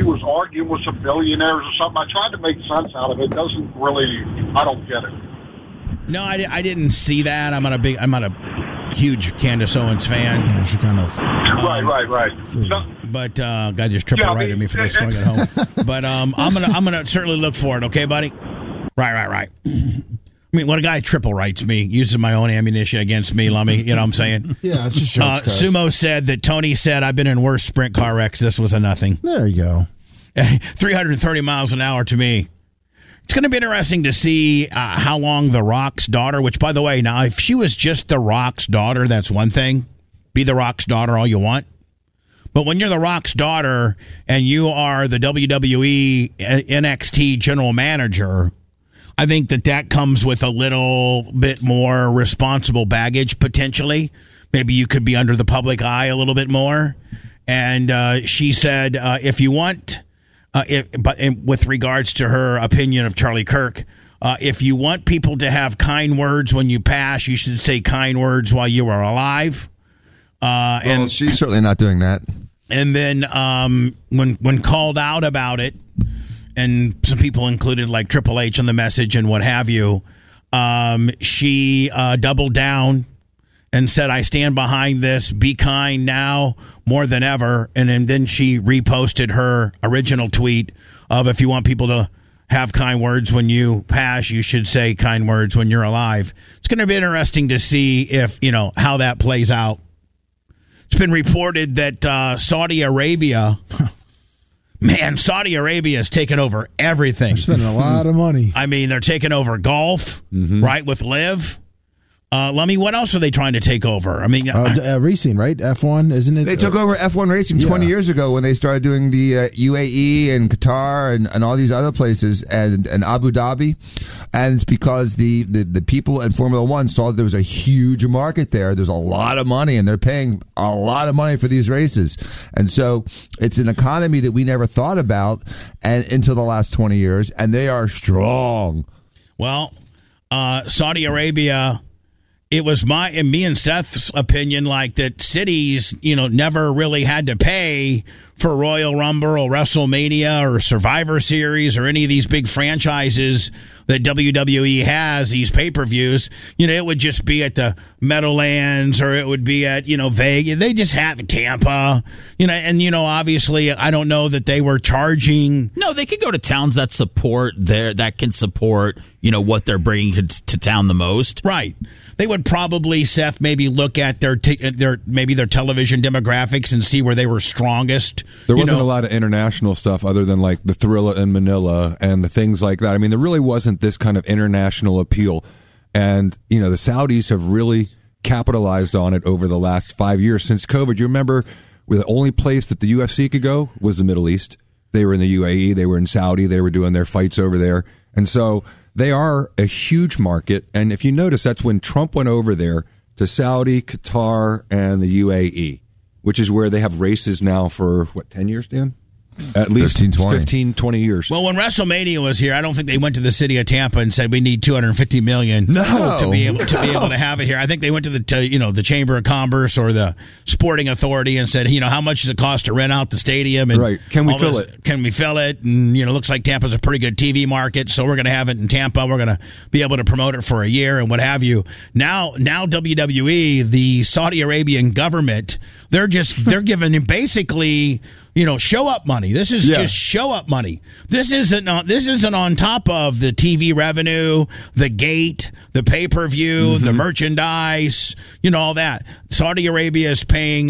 he was arguing with some billionaires or something. I tried to make sense out of it. It doesn't really, I don't get it. No, I didn't see that. I'm not a huge Candace Owens fan. Yeah, she kind of. Right. So, but guy just triple righted me for this going at home. But I'm gonna certainly look for it. Okay, buddy. Right. I mean, when a guy triple rights me, uses my own ammunition against me, Lummy, you know what I'm saying? Yeah, it's just jokes, guys. Sumo said that Tony said, I've been in worse sprint car wrecks. This was a nothing. There you go. 330 miles an hour to me. It's going to be interesting to see how long The Rock's daughter, which, by the way, now, if she was just The Rock's daughter, that's one thing. Be The Rock's daughter all you want. But when you're The Rock's daughter and you are the WWE NXT general manager, I think that comes with a little bit more responsible baggage, potentially. Maybe you could be under the public eye a little bit more. And she said, if you want, with regards to her opinion of Charlie Kirk, if you want people to have kind words when you pass, you should say kind words while you are alive. And she's certainly not doing that. And then when called out about it, and some people included like Triple H on the message and what have you, she doubled down and said, I stand behind this. Be kind now more than ever. And then she reposted her original tweet of, if you want people to have kind words when you pass, you should say kind words when you're alive. It's going to be interesting to see if, how that plays out. It's been reported that Saudi Arabia... Man, Saudi Arabia has taken over everything. They're spending a lot of money. I mean, they're taking over golf, right, with Liv. Lummy, what else are they trying to take over? I mean, racing, right? F1, isn't it? They took over F1 racing 20 years ago when they started doing the UAE and Qatar and all these other places and Abu Dhabi. And it's because the people in Formula One saw that there was a huge market there. There's a lot of money, and they're paying a lot of money for these races. And so it's an economy that we never thought about until the last 20 years, and they are strong. Well, Saudi Arabia... It was me and Seth's opinion, like that cities, never really had to pay for Royal Rumble or WrestleMania or Survivor Series or any of these big franchises that WWE has, these pay-per-views. It would just be at the Meadowlands or it would be at, Vegas. They just have Tampa, and, obviously I don't know that they were charging. No, they could go to towns that can support, what they're bringing to town the most. Right. They would probably, Seth, maybe look at their television demographics and see where they were strongest. There wasn't a lot of international stuff other than like the Thrilla in Manila and the things like that. I mean, there really wasn't this kind of international appeal. And, the Saudis have really capitalized on it over the last 5 years since COVID. You remember the only place that the UFC could go was the Middle East. They were in the UAE. They were in Saudi. They were doing their fights over there. And so they are a huge market, and if you notice, that's when Trump went over there to Saudi, Qatar, and the UAE, which is where they have races now for, 10 years, Dan? At least 15, 20 years. Well, when WrestleMania was here, I don't think they went to the city of Tampa and said we need $250 million to be able to have it here. I think they went to the Chamber of Commerce or the Sporting Authority and said, how much does it cost to rent out the stadium? And right. Can we fill it? Can we fill it? And looks like Tampa's a pretty good TV market, so we're going to have it in Tampa. We're going to be able to promote it for a year and what have you. Now WWE, the Saudi Arabian government, they're giving him basically show up money. This is just show up money. This isn't on top of the TV revenue, the gate, the pay-per-view, the merchandise, all that. Saudi Arabia is paying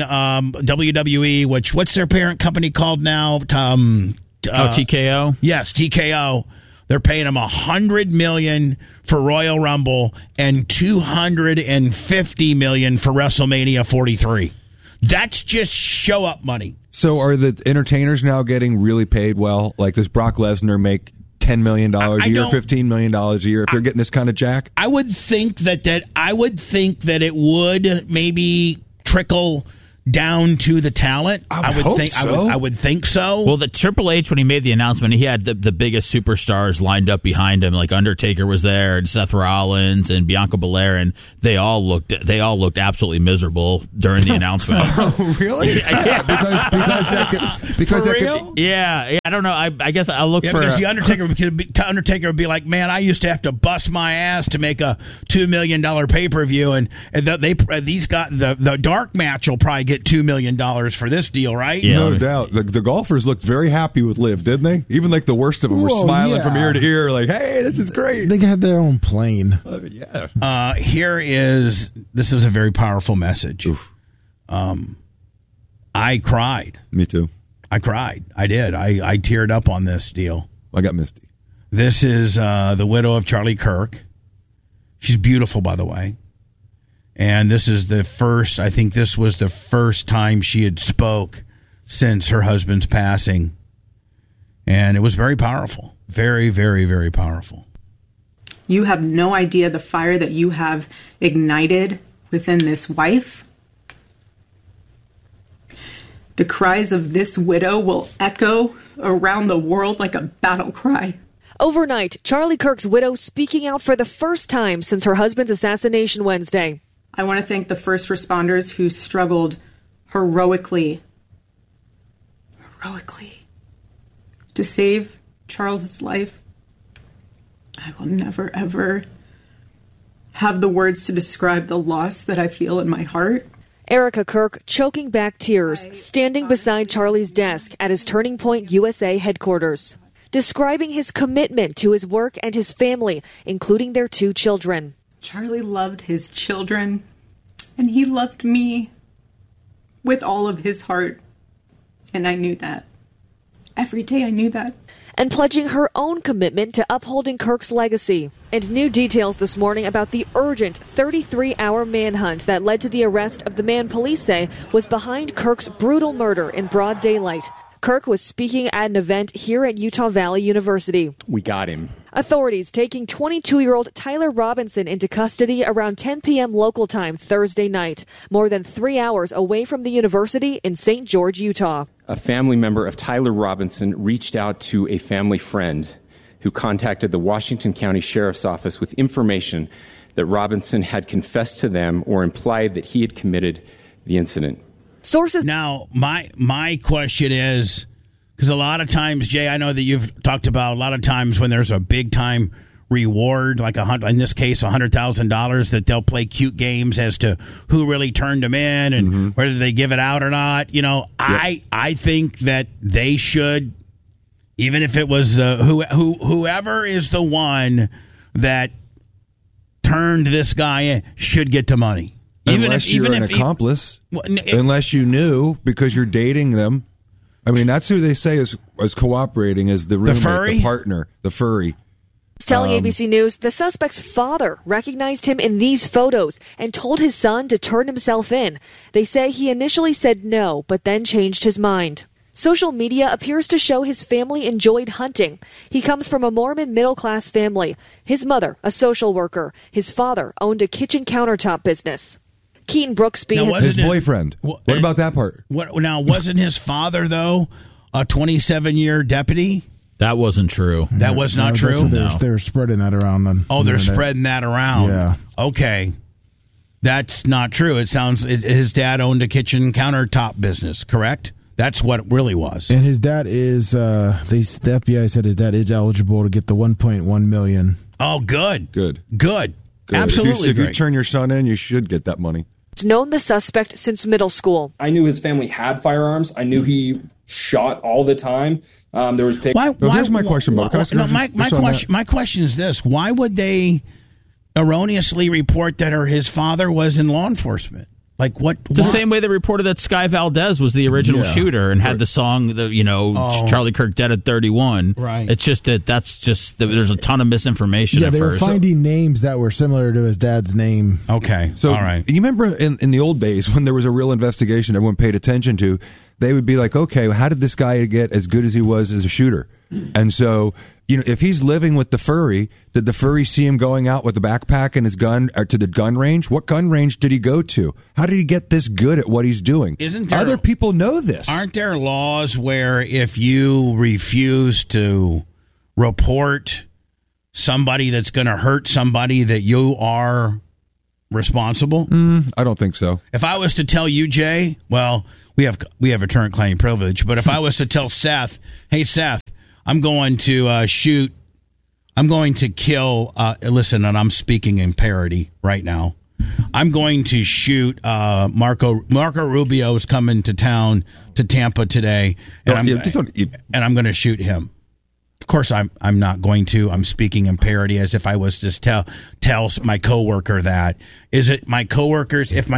WWE, what's their parent company called now? TKO? Yes, TKO. They're paying them $100 million for Royal Rumble and $250 million for WrestleMania 43. That's just show up money. So are the entertainers now getting really paid well? Like, does Brock Lesnar make $10 million a year, $15 million a year if they're getting this kind of jack? I would think that it would maybe trickle down to the talent? I would hope think so. I would think so. Well, the Triple H, when he made the announcement, he had the biggest superstars lined up behind him. Like Undertaker was there, and Seth Rollins, and Bianca Belair, and they all looked absolutely miserable during the announcement. Oh, really? Yeah, because For that real? yeah. I don't know. I guess I'll look for because the Undertaker would be like, man, I used to have to bust my ass to make a $2 million pay-per-view, and the dark match will probably get $2 million for this deal, right? Yeah. No doubt. The golfers looked very happy with Liv, didn't they? Even like the worst of them were smiling from ear to ear, like, hey, this is great. They had their own plane. Yeah. This is a very powerful message. Oof. I cried. Me too. I cried. I did. I teared up on this deal. I got misty. This is the widow of Charlie Kirk. She's beautiful, by the way. And this is I think this was the first time she had spoke since her husband's passing. And it was very powerful. Very, very, very powerful. You have no idea the fire that you have ignited within this wife. The cries of this widow will echo around the world like a battle cry. Overnight, Charlie Kirk's widow speaking out for the first time since her husband's assassination Wednesday. I want to thank the first responders who struggled heroically to save Charles's life. I will never, ever have the words to describe the loss that I feel in my heart. Erica Kirk choking back tears, standing beside Charlie's desk at his Turning Point USA headquarters, describing his commitment to his work and his family, including their 2 children. Charlie loved his children, and he loved me with all of his heart. And I knew that. Every day I knew that. And pledging her own commitment to upholding Kirk's legacy. And new details this morning about the urgent 33-hour manhunt that led to the arrest of the man police say was behind Kirk's brutal murder in broad daylight. Kirk was speaking at an event here at Utah Valley University. We got him. Authorities taking 22-year-old Tyler Robinson into custody around 10 p.m. local time Thursday night, more than 3 hours away from the university in St. George, Utah. A family member of Tyler Robinson reached out to a family friend who contacted the Washington County Sheriff's Office with information that Robinson had confessed to them or implied that he had committed the incident. Sources. Now, my question is, because a lot of times, Jay, I know that you've talked about a lot of times when there's a big time reward, like in this case, $100,000, that they'll play cute games as to who really turned them in and whether they give it out or not. You know, yep. I think that they should, even if it was whoever is the one that turned this guy in, should get the money. Unless you're an accomplice, unless you knew because you're dating them. I mean, that's who they say is cooperating as the roommate, the partner, the furry. Telling ABC News, the suspect's father recognized him in these photos and told his son to turn himself in. They say he initially said no, but then changed his mind. Social media appears to show his family enjoyed hunting. He comes from a Mormon middle-class family. His mother, a social worker. His father owned a kitchen countertop business. Keaton Brooksby, his boyfriend. What about that part? Now, wasn't his father, though, a 27-year deputy? That wasn't true. That was not true? They're spreading that around. They're spreading that around. Yeah. Okay. That's not true. It sounds his dad owned a kitchen countertop business, correct? That's what it really was. And his dad is, the FBI said his dad is eligible to get the $1.1 million. Oh, good. Good. Absolutely. If you turn your son in, you should get that money. He's known the suspect since middle school. I knew his family had firearms. I knew he shot all the time. There was here's my question, Bob. My question is this: why would they erroneously report that his father was in law enforcement? Like what? It's the same way they reported that Sky Valdez was the original shooter and had the song, Charlie Kirk dead at 31. Right. It's just there's a ton of misinformation. Yeah, they were finding names that were similar to his dad's name. Okay, so all right. You remember in the old days when there was a real investigation everyone paid attention to, they would be like, okay, how did this guy get as good as he was as a shooter? And so, if he's living with the furry, did the furry see him going out with a backpack and his gun to the gun range? What gun range did he go to? How did he get this good at what he's doing? Isn't there, other people know this? Aren't there laws where if you refuse to report somebody that's going to hurt somebody that you are responsible? I don't think so. If I was to tell you, Jay, well, we have attorney-client privilege, but if I was to tell Seth, hey, Seth, I'm going to kill, listen, and I'm speaking in parody right now. I'm going to shoot Marco Rubio is coming to town, to Tampa today, and I'm going to shoot him. Of course, I'm not going to. I'm speaking in parody as if I was just tell my coworker that. Is it my coworkers? If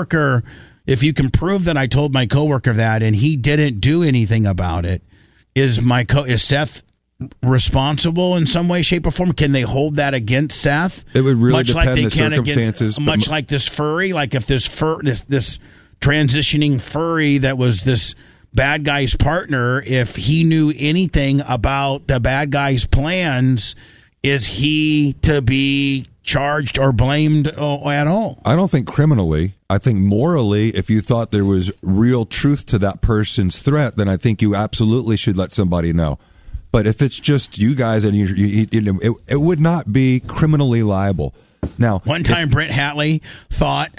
you can prove that I told my coworker that and he didn't do anything about it, is Seth responsible in some way, shape, or form? Can they hold that against Seth? It would really much depend like they the can circumstances. much like this furry, like if this transitioning furry that was this bad guy's partner, if he knew anything about the bad guy's plans, is he to be charged or blamed at all? I don't think criminally. I think morally, if you thought there was real truth to that person's threat, then I think you absolutely should let somebody know. But if it's just you guys, and it would not be criminally liable. Now, one time Brent Hatley thought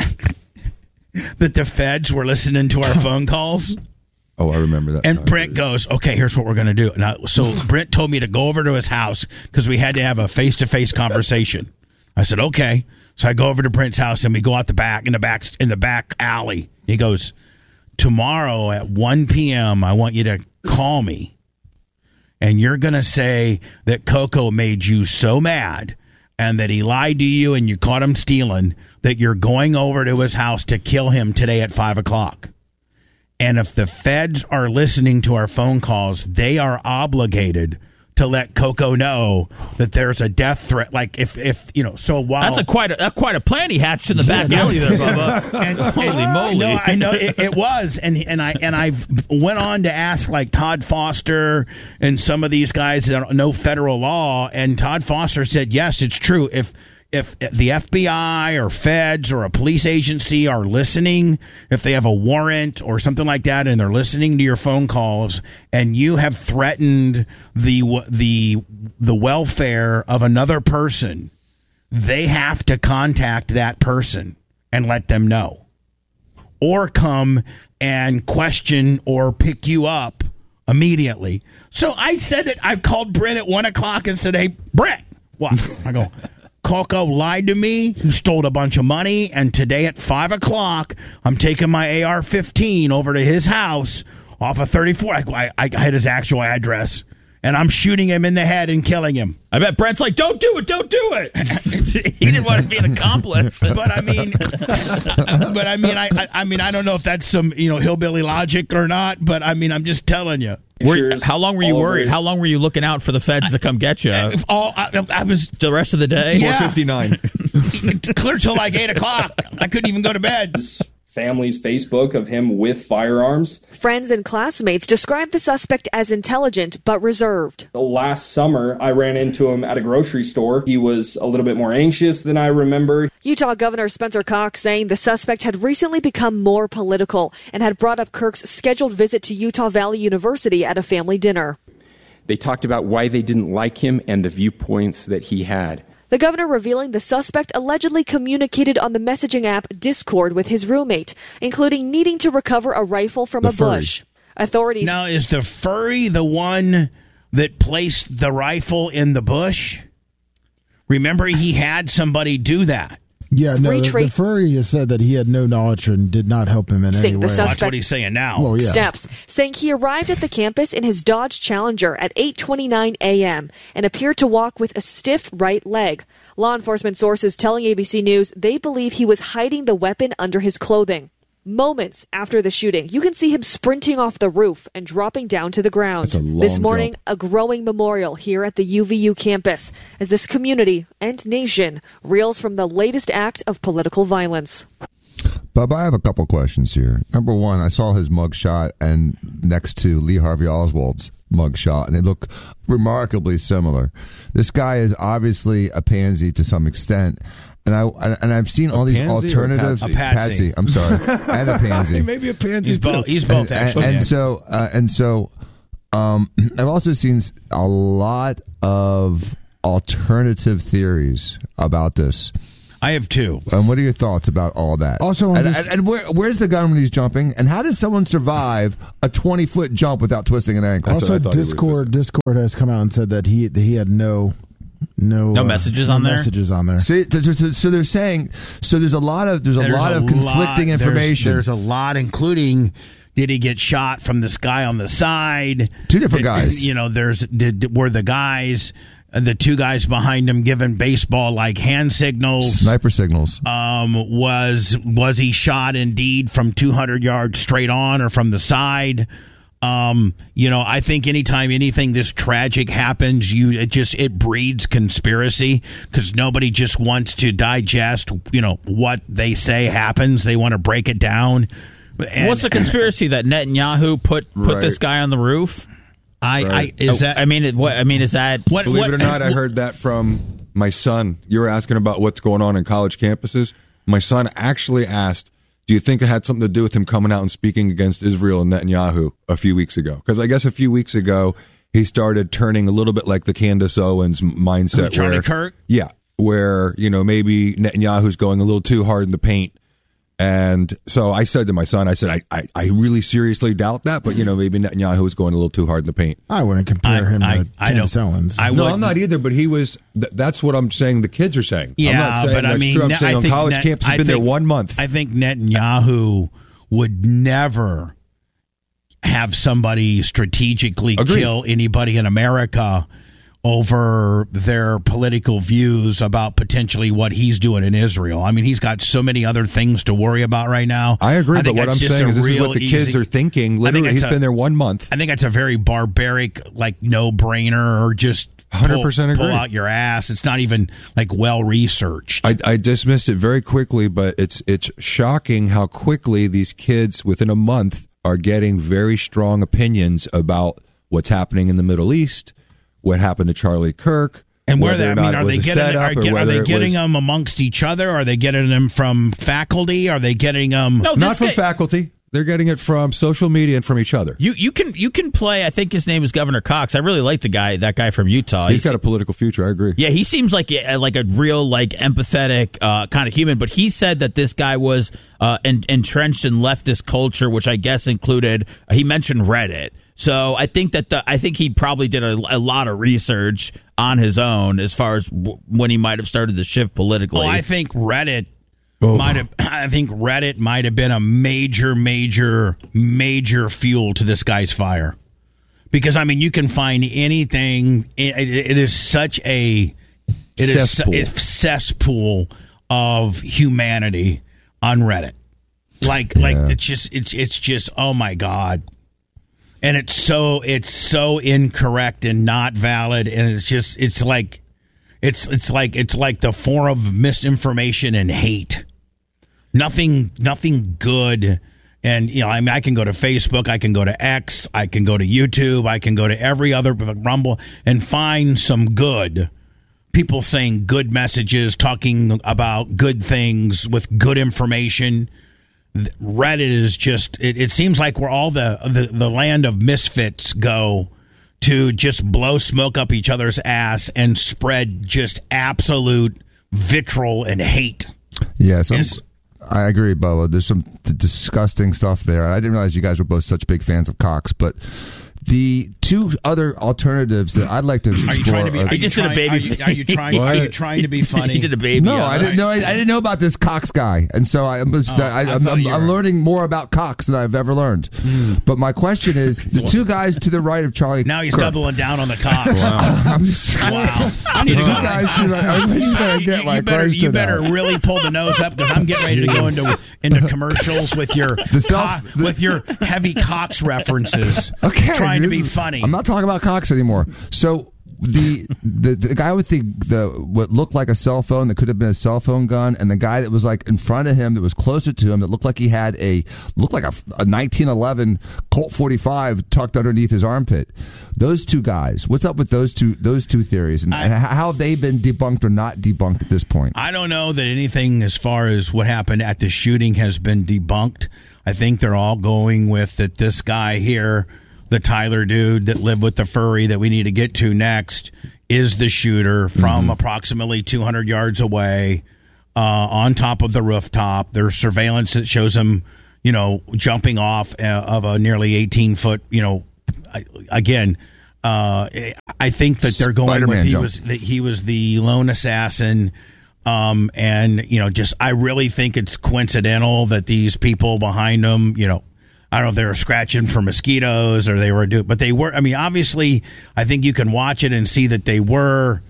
that the feds were listening to our phone calls. Oh, I remember that. And Brent goes, okay, here's what we're going to do. So Brent told me to go over to his house because we had to have a face-to-face conversation. I said, okay. So I go over to Brent's house and we go out the back, in the back alley. He goes, tomorrow at 1 p.m., I want you to call me. And you're going to say that Coco made you so mad and that he lied to you and you caught him stealing that you're going over to his house to kill him today at 5 o'clock. And if the feds are listening to our phone calls, they are obligated to let Coco know that there's a death threat. Like if so while that's quite a plan he hatched in the back alley there, Bubba. Holy moly! No, I know it was, and I've went on to ask like Todd Foster and some of these guys that know federal law, and Todd Foster said yes, it's true. If the FBI or feds or a police agency are listening, if they have a warrant or something like that, and they're listening to your phone calls, and you have threatened the welfare of another person, they have to contact that person and let them know, or come and question or pick you up immediately. So I said that I called Brent at 1 o'clock and said, "Hey, Brent, what?" I go, Coco lied to me. He stole a bunch of money. And today at 5 o'clock, I'm taking my AR-15 over to his house off of 34. I had his actual address. And I'm shooting him in the head and killing him. I bet Brent's like, don't do it. He didn't want to be an accomplice. But I don't know if that's some, hillbilly logic or not. But I mean, I'm just telling you. How long were you worried? How long were you looking out for the feds to come get you? I was the rest of the day. Yeah. 4:59. Clear till like 8 o'clock. I couldn't even go to bed. Family's Facebook of him with firearms. Friends and classmates describe the suspect as intelligent but reserved. Last summer, I ran into him at a grocery store. He was a little bit more anxious than I remember. Utah Governor Spencer Cox saying the suspect had recently become more political and had brought up Kirk's scheduled visit to Utah Valley University at a family dinner. They talked about why they didn't like him and the viewpoints that he had. The governor revealing the suspect allegedly communicated on the messaging app Discord with his roommate, including needing to recover a rifle from a bush. Authorities... Now, is the furry the one that placed the rifle in the bush? Remember, he had somebody do that. Yeah, no, the furry has said that he had no knowledge and did not help him in any way. That's what he's saying now. Well, yeah. Steps, saying he arrived at the campus in his Dodge Challenger at 8:29 a.m. and appeared to walk with a stiff right leg. Law enforcement sources telling ABC News they believe he was hiding the weapon under his clothing. Moments after the shooting, you can see him sprinting off the roof and dropping down to the ground. This morning, a growing memorial here at the UVU campus as this community and nation reels from the latest act of political violence. Bub, I have a couple questions here. Number one, I saw his mugshot and next to Lee Harvey Oswald's mugshot, and they look remarkably similar. This guy is obviously a pansy to some extent. And I've seen all these alternative patsy. I'm sorry, and a pansy. Maybe a pansy. He's both actually. And so I've also seen a lot of alternative theories about this. I have two. And what are your thoughts about all that? Also, and where's the gun when he's jumping? And how does someone survive a 20-foot jump without twisting an ankle? Also, Discord has come out and said that he had no messages on there. See, so they're saying there's a lot of conflicting information. There's a lot, including did he get shot from this guy on the side? Two different guys. Were the two guys behind him giving baseball-like hand signals, sniper signals? Was he shot indeed from 200 yards straight on or from the side? I think anytime anything this tragic happens, it breeds conspiracy because nobody just wants to digest, what they say happens. They want to break it down. And what's the conspiracy that Netanyahu put this guy on the roof? Believe it or not, I heard that from my son. You were asking about what's going on in college campuses. My son actually asked, do you think it had something to do with him coming out and speaking against Israel and Netanyahu a few weeks ago? Because I guess a few weeks ago, he started turning a little bit like the Candace Owens mindset. Charlie Kirk? Yeah, where, maybe Netanyahu's going a little too hard in the paint. And so I said to my son, I really seriously doubt that, but, maybe Netanyahu was going a little too hard in the paint. I wouldn't compare him to Candace Owens. No, I'm not either, but he was, that's what I'm saying the kids are saying. Yeah, I'm not saying but that's true. I'm saying on college campus, he's been there 1 month. I think Netanyahu would never have somebody strategically kill anybody in America over their political views about potentially what he's doing in Israel. I mean, he's got so many other things to worry about right now. I agree, but what I'm saying is this is what the kids are thinking. Literally, he's been there 1 month. I think that's a very barbaric, no-brainer, or just 100% pull out your ass. It's not even, well-researched. I dismissed it very quickly, but it's shocking how quickly these kids, within a month, are getting very strong opinions about what's happening in the Middle East, what happened to Charlie Kirk, and are they getting them amongst each other? Are they getting them from faculty? Are they getting them not from faculty? They're getting it from social media and from each other. You can play. I think his name is Governor Cox. I really like that guy from Utah. He's got a political future. I agree. Yeah, he seems like a real empathetic kind of human. But he said that this guy was entrenched in leftist culture, which I guess included. He mentioned Reddit. So I think he probably did a lot of research on his own as far as when he might have started to shift politically. Well, I think Reddit might have been a major fuel to this guy's fire. Because you can find anything. It is such a cesspool of humanity on Reddit. It's just oh my God. And it's so incorrect and not valid, and it's like the form of misinformation and hate. Nothing good. And I can go to Facebook, I can go to X, I can go to YouTube, I can go to every other Rumble and find some good people saying good messages, talking about good things with good information. Reddit is just it seems like where all the land of misfits go to just blow smoke up each other's ass and spread just absolute vitriol and hate. Yes, I agree, Bubba. There's some disgusting stuff there. I didn't realize you guys were both such big fans of Cox, but the two other alternatives that I'd like to explore. Are you trying to be funny? He did a baby. No, I didn't know. I didn't know about this Cox guy, and so I'm learning more about Cox than I've ever learned. But my question is, the two guys to the right of Charlie. Now he's Kirk. doubling down on the Cox. Wow. I'm just wow. Two guys to the right. You better really pull the nose up because I'm getting ready to go into commercials with your heavy Cox references. Okay. Trying to be funny. I'm not talking about Cox anymore. So the guy with what looked like a cell phone that could have been a cell phone gun, and the guy that was like in front of him that was closer to him that looked like he had a 1911 Colt 45 tucked underneath his armpit. Those two guys. What's up with those two theories, and how have they been debunked or not debunked at this point? I don't know that anything as far as what happened at the shooting has been debunked. I think they're all going with that this guy here, the Tyler dude that lived with the furry that we need to get to next, is the shooter from approximately 200 yards away on top of the rooftop. There's surveillance that shows him, jumping off of a nearly 18-foot, again, I think that they're going Spider-Man with he was the lone assassin. I really think it's coincidental that these people behind them, I don't know if they were scratching for mosquitoes or they were but they were. I mean, obviously, I think you can watch it and see that they were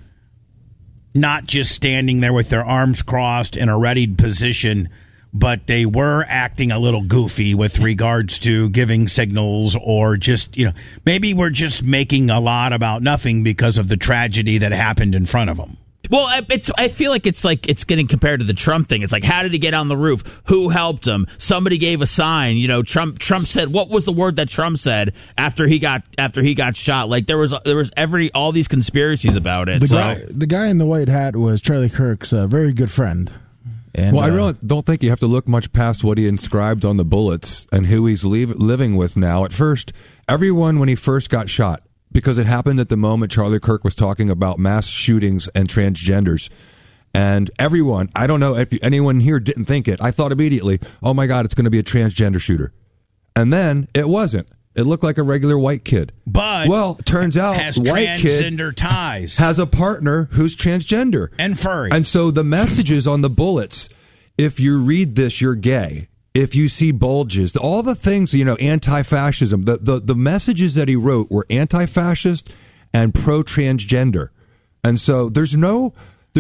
not just standing there with their arms crossed in a readied position, but they were acting a little goofy with regards to giving signals or just, maybe we're just making a lot about nothing because of the tragedy that happened in front of them. Well, I feel like it's getting compared to the Trump thing. It's like, how did he get on the roof? Who helped him? Somebody gave a sign. Trump said, what was the word that Trump said after he got shot? Like there was all these conspiracies about it. The guy in the white hat was Charlie Kirk's very good friend. And, I really don't think you have to look much past what he inscribed on the bullets and who he's living with now. At first, everyone, when he first got shot, because it happened at the moment Charlie Kirk was talking about mass shootings and transgenders. And everyone, I don't know if anyone here didn't think it. I thought immediately, oh my God, it's going to be a transgender shooter. And then it wasn't. It looked like a regular white kid. But it turns out has white kid transgender ties. Has a partner who's transgender. And furry. And so the messages on the bullets, if you read this, you're gay. If you see bulges, all the things, anti-fascism, the messages that he wrote were anti-fascist and pro-transgender. And so there's no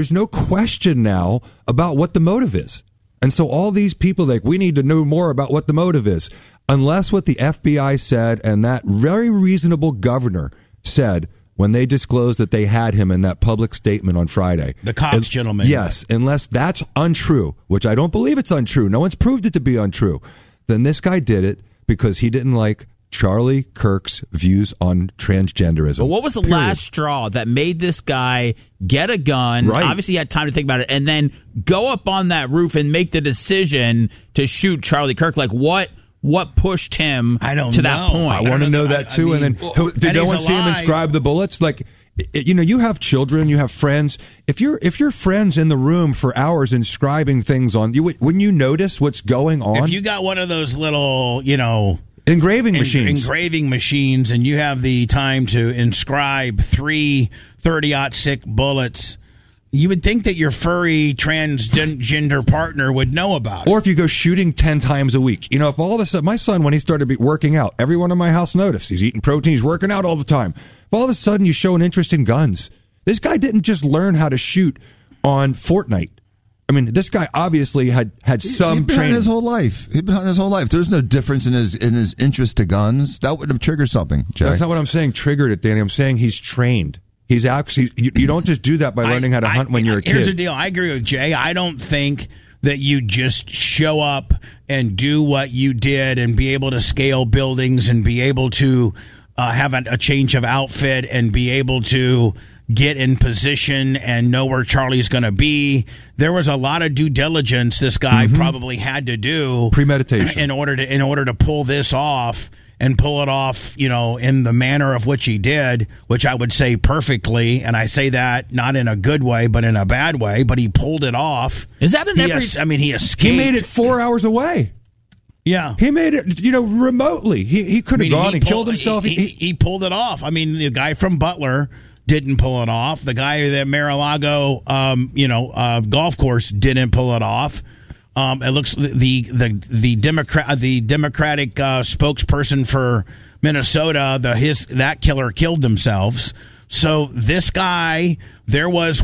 question now about what the motive is. And so all these people, we need to know more about what the motive is. Unless what the FBI said and that very reasonable governor said when they disclosed that they had him in that public statement on Friday. The Cox gentleman. Yes, unless that's untrue, which I don't believe it's untrue. No one's proved it to be untrue. Then this guy did it because he didn't like Charlie Kirk's views on transgenderism. But what was the last straw that made this guy get a gun? Right. Obviously, he had time to think about it, and then go up on that roof and make the decision to shoot Charlie Kirk. Like, what pushed him to that point? I want to know that too. And then, did no one see him inscribe the bullets? Like, you have children, you have friends. If your friend's in the room for hours inscribing things on you, wouldn't you notice what's going on? If you got one of those little, engraving machines, and you have the time to inscribe 3 30-06 bullets, you would think that your furry transgender partner would know about it. Or if you go shooting 10 times a week. If all of a sudden, my son, when he started working out, everyone in my house noticed. He's eating protein, he's working out all the time. If all of a sudden you show an interest in guns, this guy didn't just learn how to shoot on Fortnite. I mean, this guy obviously had some training. His whole life. He'd been hunting his whole life. There's no difference in his interest to guns. That would have triggered something, Jay. That's not what I'm saying triggered it, Danny. I'm saying he's trained. He's actually, you don't just do that by learning how to hunt when you're a kid. Here's the deal. I agree with Jay. I don't think that you just show up and do what you did and be able to scale buildings and be able to have a change of outfit and be able to get in position and know where Charlie's going to be. There was a lot of due diligence this guy probably had to do, premeditation, in order to pull this off. And pull it off, in the manner of which he did, which I would say perfectly. And I say that not in a good way, but in a bad way. But he pulled it off. Is that he escaped. He made it 4 hours away. Yeah. He made it, remotely. He could have gone and killed himself. He pulled it off. I mean, the guy from Butler didn't pull it off. The guy at Mar-a-Lago, golf course didn't pull it off. It looks the Democratic spokesperson for Minnesota, that killer killed themselves. So this guy, there was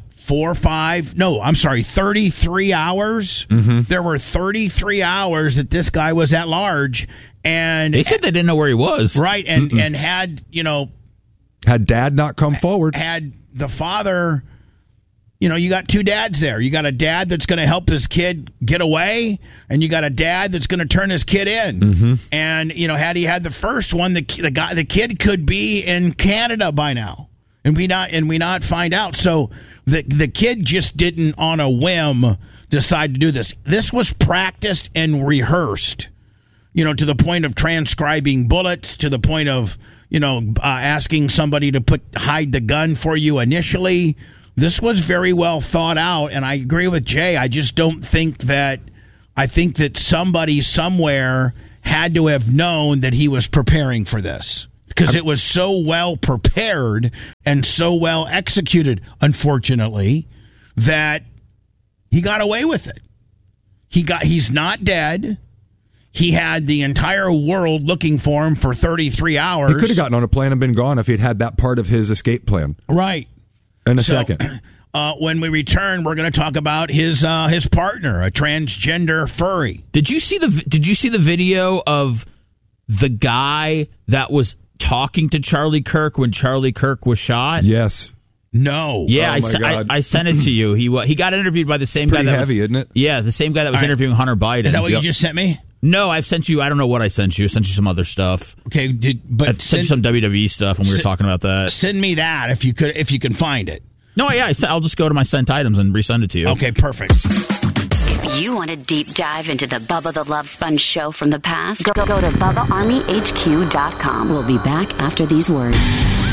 33 hours. There were 33 hours that this guy was at large, and they said they didn't know where he was. Right, and had Had dad not come forward. Had the father, you got two dads there. You got a dad that's going to help his kid get away, and you got a dad that's going to turn his kid in. Mm-hmm. And, had he had the first one, the kid could be in Canada by now. And we not find out. So the kid just didn't on a whim decide to do this. This was practiced and rehearsed, to the point of transcribing bullets, to the point of, asking somebody to hide the gun for you initially. This was very well thought out, and I agree with Jay. I just don't think that. I think that somebody somewhere had to have known that he was preparing for this, because it was so well prepared and so well executed, unfortunately, that he got away with it. He's not dead. He had the entire world looking for him for 33 hours. He could have gotten on a plane and been gone if he'd had that part of his escape plan. Right. In a second. When we return, we're going to talk about his partner, a transgender furry. Did you see the video of the guy that was talking to Charlie Kirk when Charlie Kirk was shot? Yes. No. Yeah, God. I sent it to you. He got interviewed by the same guy. That heavy, isn't it? Yeah, the same guy that was interviewing Hunter Biden. Is that what you just sent me? No, I've sent you. I don't know what I sent you. I sent you some other stuff. Okay, I sent you some WWE stuff when we were talking about that. Send me that if you can find it. No, yeah, I'll just go to my sent items and resend it to you. Okay, perfect. If you want a deep dive into the Bubba the Love Sponge show from the past, go to BubbaArmyHQ.com. We'll be back after these words.